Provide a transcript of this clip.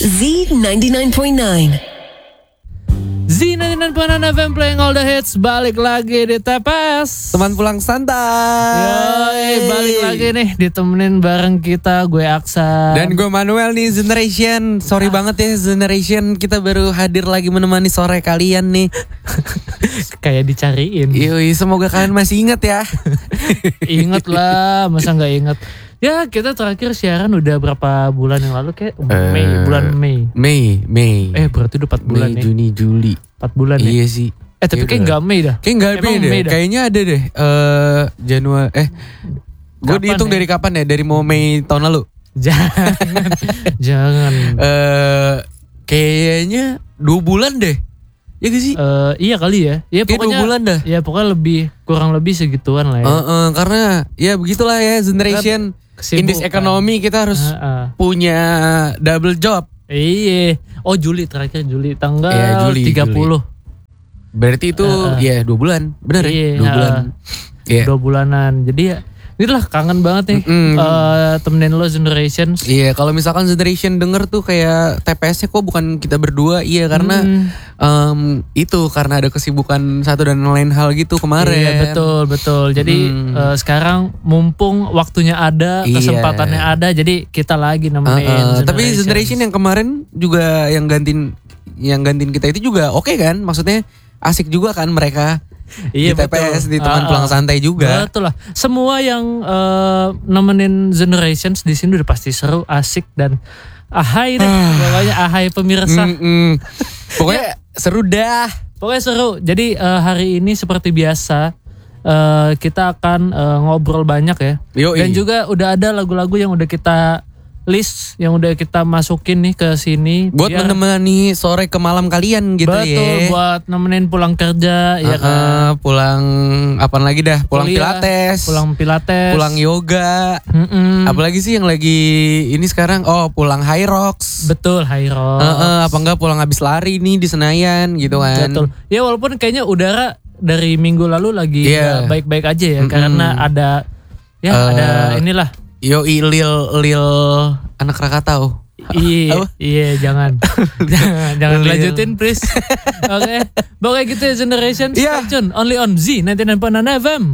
Z99.9. Z99.9 FM playing all the hits. Balik lagi di TPS. Teman pulang santai. Yoi, balik lagi nih ditemenin bareng kita. Gue Aksan. Dan gue Manuel nih, Generation. Sorry banget ya Generation, kita baru hadir lagi menemani sore kalian nih. Kayak dicariin. Yoi, semoga kalian masih ingat ya. Ingat lah, masa gak ingat. Ya kita terakhir siaran udah berapa bulan yang lalu, kayak bulan Mei. Mei. Berarti udah 4 bulan Mei, nih. Juni, Juli. 4 bulan ya. Iya sih. Tapi kayak gak Mei dah. Kayak gak Mei deh. Kayaknya ada deh. Januari. Gue dihitung dari kapan ya? Dari mau Mei tahun lalu. Jangan. Kayaknya 2 bulan deh. Ya gak sih? Iya kali ya. Ya pokoknya 2 bulan dah. Ya pokoknya kurang lebih segituan lah ya. Karena ya begitulah ya Generation. In this economy kita harus punya double job. Iya. Oh Juli, terakhir Juli tanggal Juli, 30. Juli. Berarti itu ya 2 bulan. Benar ya? 2 bulan. 2 bulanan. Jadi ya inilah kangen banget nih temenin lo Generations. Iya, kalau misalkan Generation denger tuh kayak TPS-nya kok bukan kita berdua. Iya, karena itu karena ada kesibukan satu dan lain hal gitu kemarin. Iya, betul. Jadi sekarang mumpung waktunya ada, kesempatannya ada, jadi kita lagi nemenin Generation. Tapi Generation yang kemarin juga yang gantiin kita itu juga oke kan? Maksudnya asik juga kan mereka. Iya, di TPS, di teman pulang santai juga. Betul lah. Semua yang nemenin Generations di sini udah pasti seru, asik dan ahai deh. Pokoknya ahai pemirsa. Pokoknya seru dah. Pokoknya seru. Jadi hari ini seperti biasa kita akan ngobrol banyak ya. Yoi. Dan juga udah ada lagu-lagu yang udah kita list, yang udah kita masukin nih ke sini buat menemani sore ke malam kalian gitu. Betul, buat nemenin pulang kerja ya kan. Pulang apa lagi dah? Pulang kuliah, pilates. Pulang yoga. Apalagi sih yang lagi ini sekarang? Oh, pulang high rocks. Betul, high rocks. Apa enggak pulang habis lari nih di Senayan gitu kan. Betul. Ya walaupun kayaknya udara dari minggu lalu lagi baik-baik aja ya, karena ada inilah. Yoi, Lil anak Krakatau. Iya, jangan lanjutin please. Oke. Pokoknya gitu ya Generation. Stay tune only on Z99.9 FM.